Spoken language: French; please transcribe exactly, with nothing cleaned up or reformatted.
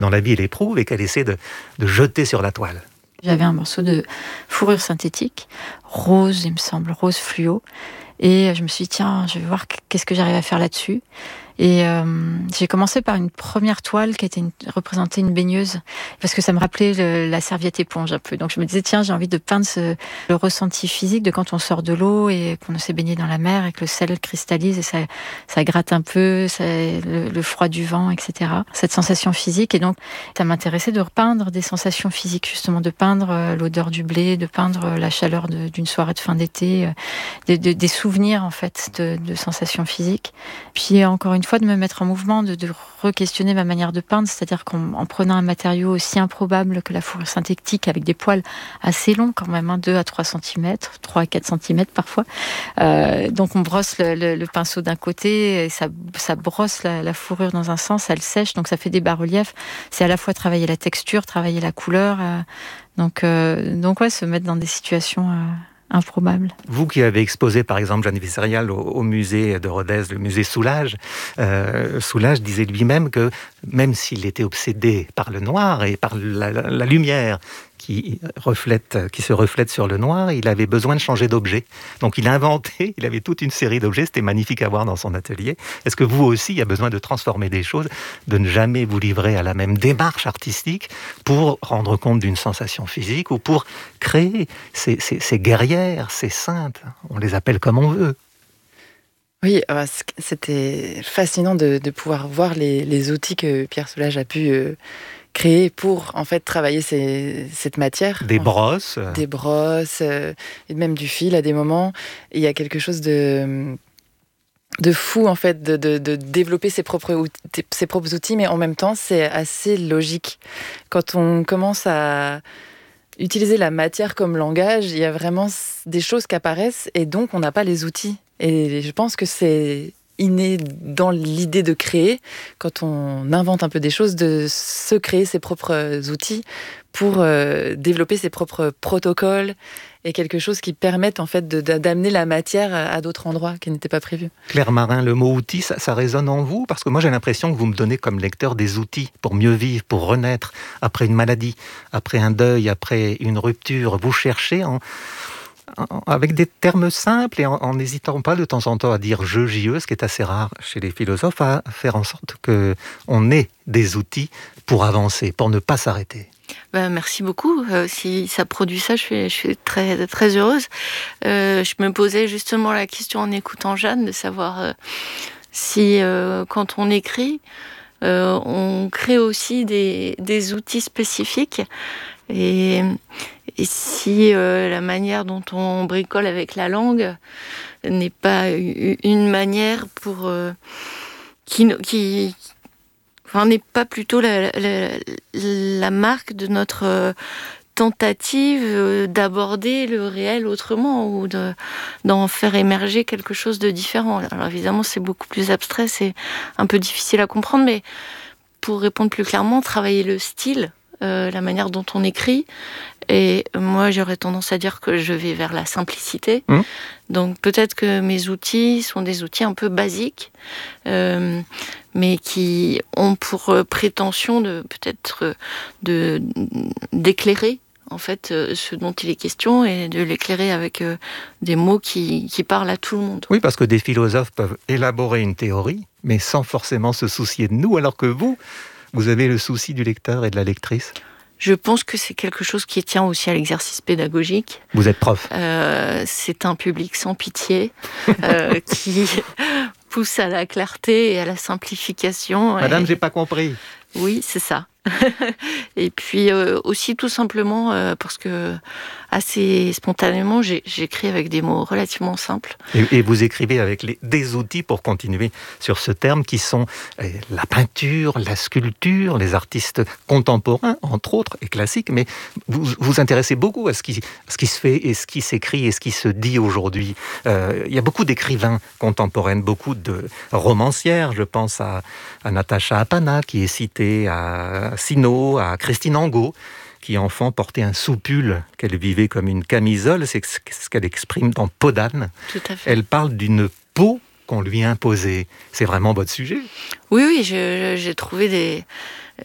dans la vie elle éprouve et qu'elle essaie de, de jeter sur la toile. J'avais un morceau de fourrure synthétique, rose, il me semble, rose fluo. Et je me suis dit, tiens, je vais voir qu'est-ce que j'arrive à faire là-dessus. Et euh, j'ai commencé par une première toile qui était une, représentait une baigneuse, parce que ça me rappelait le, la serviette éponge un peu. Donc je me disais, tiens, j'ai envie de peindre ce, le ressenti physique de quand on sort de l'eau et qu'on s'est baigné dans la mer et que le sel cristallise et ça, ça gratte un peu, ça, le, le froid du vent, et cetera. Cette sensation physique. Et donc, ça m'intéressait de repeindre des sensations physiques, justement, de peindre l'odeur du blé, de peindre la chaleur de, d'une soirée de fin d'été, de, de, des souvenirs, en fait, de, de sensations physiques. Puis, encore une fois, de me mettre en mouvement, de, de re-questionner ma manière de peindre, c'est-à-dire qu'en en prenant un matériau aussi improbable que la fourrure synthétique, avec des poils assez longs quand même, hein, deux à trois centimètres, trois à quatre centimètres parfois. Euh, donc on brosse le, le, le pinceau d'un côté, et ça, ça brosse la, la fourrure dans un sens, elle sèche, donc ça fait des bas-reliefs. C'est à la fois travailler la texture, travailler la couleur. Euh, donc, euh, donc ouais, se mettre dans des situations... Euh, improbable. Vous qui avez exposé par exemple Jeanne Visserial au, au musée de Rodez, le musée Soulages, euh, Soulages disait lui-même que même s'il était obsédé par le noir et par la, la, la lumière qui, reflète, qui se reflète sur le noir, il avait besoin de changer d'objet. Donc il a inventé, il avait toute une série d'objets, c'était magnifique à voir dans son atelier. Est-ce que vous aussi, il y a besoin de transformer des choses, de ne jamais vous livrer à la même démarche artistique pour rendre compte d'une sensation physique ou pour créer ces, ces, ces guerrières, ces saintes, on les appelle comme on veut. Oui, c'était fascinant de, de pouvoir voir les, les outils que Pierre Soulages a pu euh, créer pour en fait travailler ces, cette matière. Des brosses. Des brosses, euh, et même du fil à des moments. Et il y a quelque chose de, de fou en fait de, de, de développer ses propres, outils, ses propres outils, mais en même temps c'est assez logique. Quand on commence à utiliser la matière comme langage, il y a vraiment des choses qui apparaissent et donc on n'a pas les outils. Et je pense que c'est inné dans l'idée de créer, quand on invente un peu des choses, de se créer ses propres outils pour euh, développer ses propres protocoles et quelque chose qui permette en fait de, d'amener la matière à d'autres endroits qui n'étaient pas prévus. Claire Marin, le mot outil, ça, ça résonne en vous? Parce que moi j'ai l'impression que vous me donnez comme lecteur des outils pour mieux vivre, pour renaître après une maladie, après un deuil, après une rupture. Vous cherchez en... avec des termes simples et en n'hésitant pas de temps en temps à dire je, je, ce qui est assez rare chez les philosophes, à faire en sorte qu'on ait des outils pour avancer, pour ne pas s'arrêter. Ben, merci beaucoup. Euh, si ça produit ça, je suis, je suis très, très heureuse. Euh, je me posais justement la question en écoutant Jeanne, de savoir euh, si euh, quand on écrit, euh, on crée aussi des, des outils spécifiques. Et, et si euh, la manière dont on bricole avec la langue n'est pas une manière pour euh, qui, qui enfin, n'est pas plutôt la, la, la marque de notre euh, tentative euh, d'aborder le réel autrement ou de, d'en faire émerger quelque chose de différent. Alors évidemment, c'est beaucoup plus abstrait, c'est un peu difficile à comprendre, mais pour répondre plus clairement, travailler le style, Euh, la manière dont on écrit. Et moi, j'aurais tendance à dire que je vais vers la simplicité. Mmh. Donc peut-être que mes outils sont des outils un peu basiques, euh, mais qui ont pour prétention de peut-être de, d'éclairer en fait ce dont il est question et de l'éclairer avec euh, des mots qui, qui parlent à tout le monde. Oui, parce que des philosophes peuvent élaborer une théorie, mais sans forcément se soucier de nous, alors que vous, vous avez le souci du lecteur et de la lectrice? Je pense que c'est quelque chose qui tient aussi à l'exercice pédagogique. Vous êtes prof. Euh, c'est un public sans pitié euh, qui pousse à la clarté et à la simplification. Madame, et... j'ai pas compris. Oui, c'est ça. Et puis euh, aussi tout simplement euh, parce que assez spontanément j'ai, j'écris avec des mots relativement simples. Et, et vous écrivez avec les, des outils pour continuer sur ce terme qui sont euh, la peinture, la sculpture, les artistes contemporains entre autres et classiques, mais vous vous intéressez beaucoup à ce qui, ce qui se fait et ce qui s'écrit et ce qui se dit aujourd'hui. Euh, il y a beaucoup d'écrivains contemporaines, beaucoup de romancières, je pense à, à Natacha Apana qui est citée, à Sino, à Christine Angot, qui enfant portait un soupule qu'elle vivait comme une camisole, c'est ce qu'elle exprime dans Peau d'âne. Tout à fait. Elle parle d'une peau qu'on lui imposait. C'est vraiment votre sujet? Oui, oui, je, j'ai trouvé des,